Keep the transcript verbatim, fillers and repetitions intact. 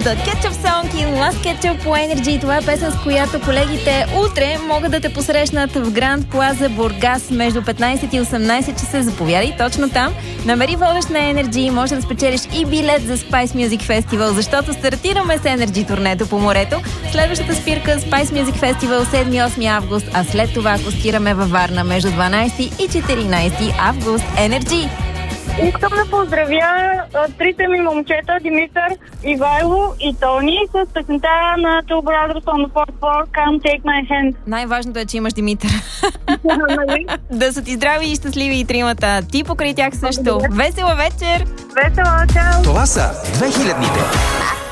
The Ketchup Song и Last Ketchup по Energy. Това е песен, с която колегите утре могат да те посрещнат в Гранд Плаза Бургас между петнайсет и осемнайсет часа. Заповядай точно там. Намери водещ на Energy и може да спечелиш и билет за Spice Music Festival, защото стартираме с Energy турнето по морето. Следващата спирка Spice Music Festival седми и осми август, а след това акостираме във Варна между дванайсети и четиринайсети август. Energy! Искам да поздравя а, трите ми момчета, Димитър, Ивайло и Тони, с песента на Two Brothers on the Fourth Floor, Come Take My Hand. Най-важното е, че имаш Димитър. Да са ти здрави и щастливи и тримата. Ти покрай тях също. Весела вечер! Весела, чао! Това са две хилядните.